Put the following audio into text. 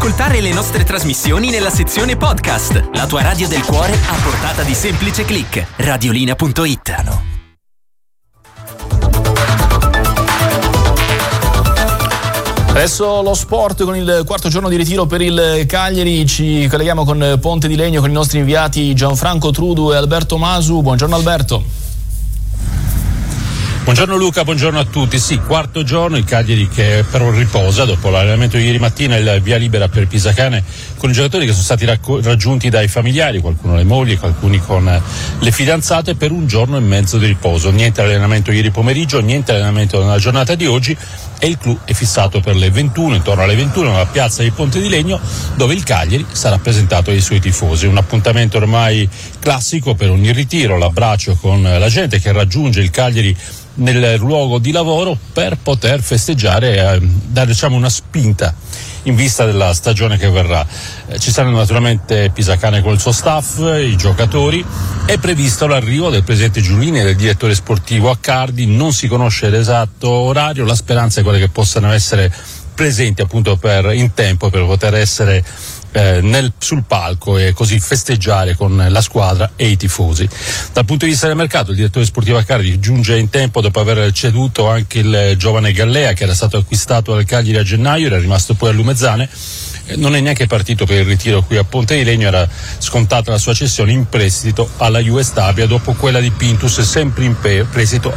ascoltare le nostre trasmissioni nella sezione podcast. La tua radio del cuore a portata di semplice click. Radiolina.it. Adesso lo sport con il quarto giorno di ritiro per il Cagliari. Ci colleghiamo con Ponte di Legno con i nostri inviati Gianfranco Trudu e Alberto Masu. Buongiorno Alberto. Buongiorno Luca, buongiorno a tutti. Sì, quarto giorno, il Cagliari che però riposa dopo l'allenamento di ieri mattina, il via libera per Pisacane con i giocatori che sono stati raggiunti dai familiari, qualcuno le mogli, alcuni con le fidanzate, per un giorno e mezzo di riposo. Niente allenamento ieri pomeriggio, niente allenamento nella giornata di oggi, e il clou è fissato per le 21, intorno alle 21, nella piazza di Ponte di Legno, dove il Cagliari sarà presentato ai suoi tifosi. Un appuntamento ormai classico per ogni ritiro, l'abbraccio con la gente che raggiunge il Cagliari nel luogo di lavoro per poter festeggiare e dare, diciamo, una spinta in vista della stagione che verrà. Ci saranno naturalmente Pisacane con il suo staff, i giocatori. È previsto l'arrivo del presidente Giulini e del direttore sportivo Accardi, non si conosce l'esatto orario, la speranza è quella che possano essere presenti appunto in tempo per poter essere sul palco e così festeggiare con la squadra e i tifosi. Dal punto di vista del mercato, il direttore sportivo Accardi giunge in tempo dopo aver ceduto anche il giovane Gallea, che era stato acquistato dal Cagliari a gennaio, era rimasto poi a Lumezzane. Non è neanche partito per il ritiro qui a Ponte di Legno, era scontata la sua cessione in prestito alla Juve Stabia dopo quella di Pintus, sempre in prestito